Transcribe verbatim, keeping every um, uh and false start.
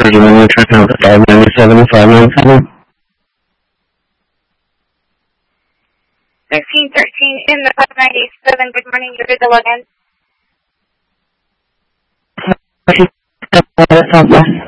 thirty-one, check out five ninety-seven, five ninety-seven. thirteen thirteen in the five ninety-seven, good morning, you're the login. Southwest.